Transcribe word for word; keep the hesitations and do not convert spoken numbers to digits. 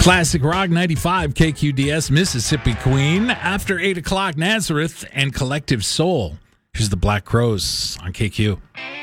Classic Rock ninety-five K Q D S Mississippi Queen. After eight o'clock, Nazareth and Collective Soul. Here's the Black Crowes on K Q.